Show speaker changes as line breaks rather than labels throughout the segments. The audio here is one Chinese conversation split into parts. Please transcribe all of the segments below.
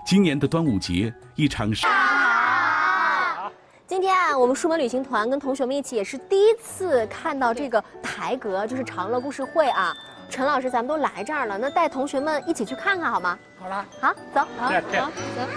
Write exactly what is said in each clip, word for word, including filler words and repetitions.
今年的端午节，一场
今天啊，我们书本旅行团跟同学们一起也是第一次看到这个台阁，就是长乐故事会啊。陈老师，咱们都来这儿了，那带同学们一起去看看好吗？
好了，
好，走，好，
对对
走，走。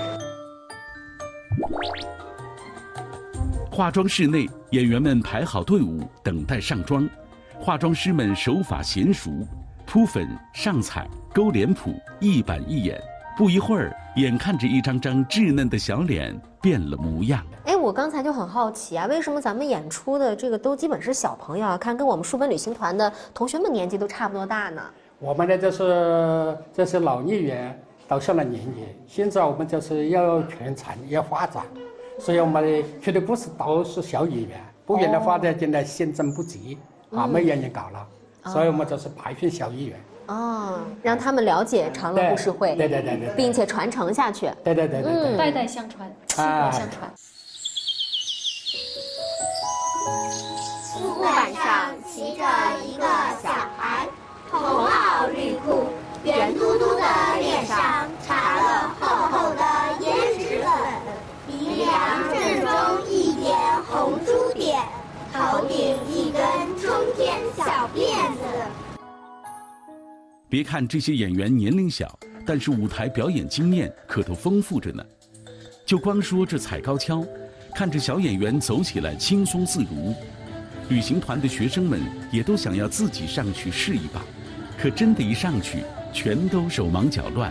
化妆室内，演员们排好队伍，等待上妆。化妆师们手法娴熟，铺粉、上彩、勾脸谱，一板一眼。不一会儿，眼看着一张张稚嫩的小脸变了模样。
哎，我刚才就很好奇啊，为什么咱们演出的这个都基本是小朋友啊？看跟我们书本旅行团的同学们年纪都差不多大呢。
我们呢就是这是老艺员到上了年纪，现在我们就是要全程要发展，所以我们去的故事都是小演员，不然的话呢，现在先增不及啊，没人人搞了，所以我们就是培训小演员。
哦，让他们了解长乐故事会，
对对对对，
并且传承下去。
对对对对对，
代代相传，薪火相传。
木板上骑着一个小孩，红袄绿裤，圆嘟嘟的脸上插了厚厚的胭脂粉，鼻梁正中一点红珠点，头顶一根冲天小辫子。
别看这些演员年龄小，但是舞台表演经验可都丰富着呢。就光说这踩高跷，看着小演员走起来轻松自如，旅行团的学生们也都想要自己上去试一把，可真的一上去，全都手忙脚乱。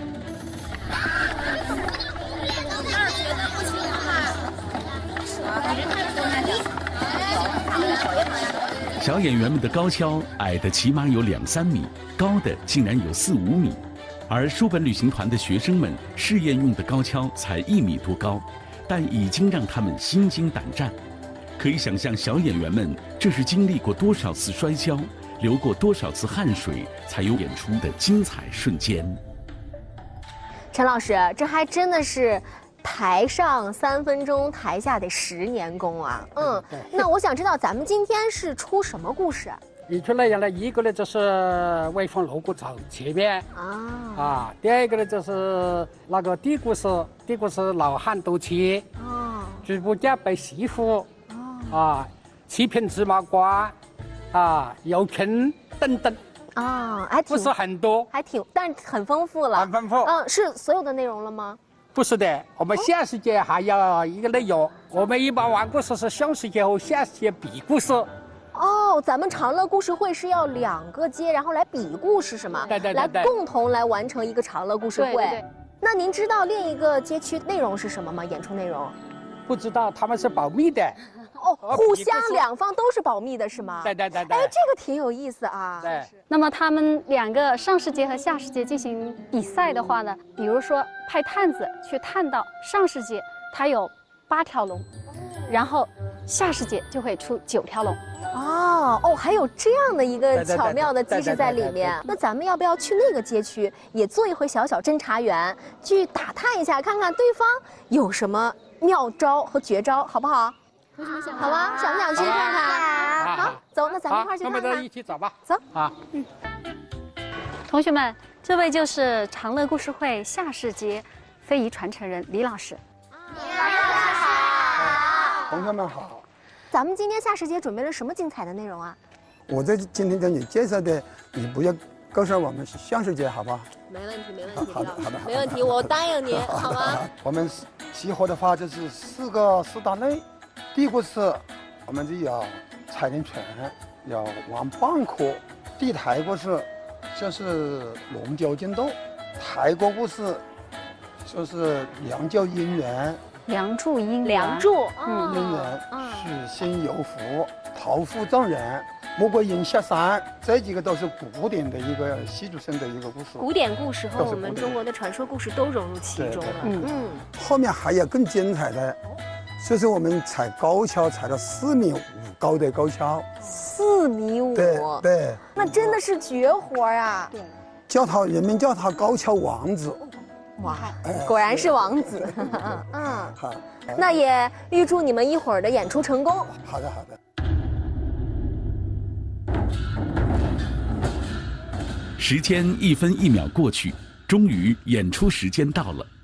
小演员们的高跷矮的起码有两三米，高的竟然有四五米，而书本旅行团的学生们试验用的高跷才一米多高，但已经让他们心惊胆战。可以想象小演员们这是经历过多少次摔跤，流过多少次汗水，才有演出的精彩瞬间。
陈老师，这还真的是台上三分钟，台下得十年功啊！嗯，那我想知道咱们今天是出什么故事？
演出内容呢，一个呢就是威风锣鼓走前面
啊
啊，第二个呢就是那个地故事，地故事老汉夺妻，
哦，
猪八戒背媳妇，啊，七品芝麻官，啊，游春等等。
啊，还挺
不是很多，
还挺，但是很丰富了，
很丰富。
嗯，是所有的内容了吗？
不是的，我们下时节还有一个内容。我们一般玩故事是上时节和下时节比故事。
哦，咱们长乐故事会是要两个街，然后来比故事是吗？
对对对对，
来共同来完成一个长乐故事会。
对对对。
那您知道另一个街区内容是什么吗？演出内容？
不知道，他们是保密的。
哦，互相两方都是保密的是吗？
对对对对。
哎，这个挺有意思啊。
对。
那么他们两个上世节和下世节进行比赛的话呢，比如说派探子去探到上世节它有八条龙，然后下世节就会出九条龙。
哦哦，还有这样的一个巧妙的机制在里面。那咱们要不要去那个街区也做一回小小侦查员，去打探一下，看看对方有什么妙招和绝招，好不好？好吧，想不想去看看？好，走，那咱们一块儿去看看。
那我们一起走吧。
走。
啊，
嗯。同学们，这位就是长乐故事会下世节非遗传承人李老师。
李老师好。
同学们好。
咱们今天下世节准备了什么精彩的内容啊？
我在今天给你介绍的，你不要告诉我们上世节，好不好？
没问题，没问题，
好的，好的，
没问题，我答应您，好吗？
我们集合的话就是四个四大类。第一个是，我们就要踩点船，要玩蚌壳。第台故事就是龙角竞斗，台歌故事就是梁教姻缘，
梁祝姻缘，
梁祝，
嗯，姻缘，许仙游福，桃符丈人，魔鬼营下山，这几个都是古典的一个戏剧性的一个故事。
古典故事和我们中国的传说故事都融入其中了。
嗯
嗯，
后面还有更精彩的。就是我们踩高跷，踩到四米五高的高跷，
四米五，
对对，
那真的是绝活啊！
对，
叫他人们叫他高跷王子。
哇，果然是王子。嗯，好，那也预祝你们一会儿的演出成功。
好的，好的。
时间一分一秒过去，终于演出时间到了。